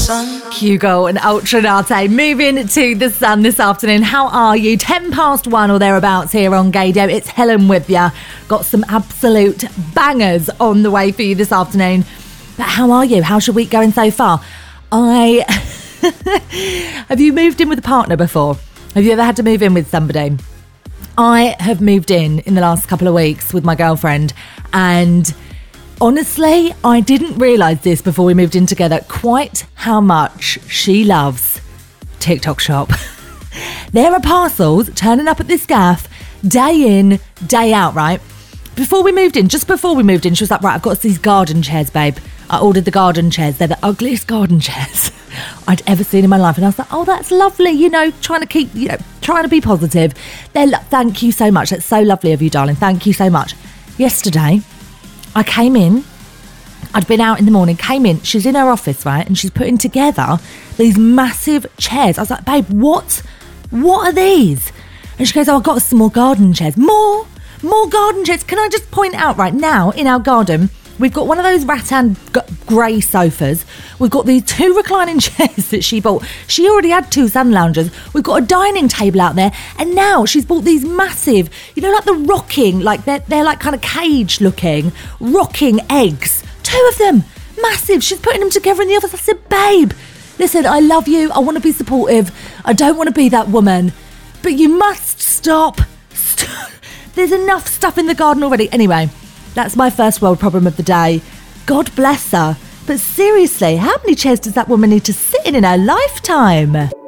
Hugo and Ultranate moving to the sun this afternoon. How are you? 1:10 or thereabouts here on Gaydio. It's Helen with you. Got some absolute bangers on the way for you this afternoon. But how are you? How's your week going so far? Have you moved in with a partner before? Have you ever had to move in with somebody? I have moved in the last couple of weeks with my girlfriend, and honestly, I didn't realise this before we moved in together, quite how much she loves TikTok Shop. There are parcels turning up at this gaff day in, day out, right? Just before we moved in, she was like, right, I've got these garden chairs, babe. I ordered the garden chairs. They're the ugliest garden chairs I'd ever seen in my life. And I was like, oh, that's lovely. Trying to be positive. Thank you so much. That's so lovely of you, darling. Thank you so much. Yesterday, I came in. I'd been out in the morning, came in. She's in her office, right? And she's putting together these massive chairs. I was like, babe, what are these? And she goes, oh, I've got some more garden chairs. More garden chairs. Can I just point out right now, in our garden, we've got one of those rattan grey sofas. We've got these 2 reclining chairs that she bought. She already had 2 sun loungers. We've got a dining table out there. And now she's bought these massive, like the rocking, like they're like kind of cage looking, rocking eggs. 2 of them, massive. She's putting them together in the office. I said, babe, listen, I love you. I want to be supportive. I don't want to be that woman. But you must stop. There's enough stuff in the garden already. Anyway, that's my first world problem of the day. God bless her. But seriously, how many chairs does that woman need to sit in her lifetime?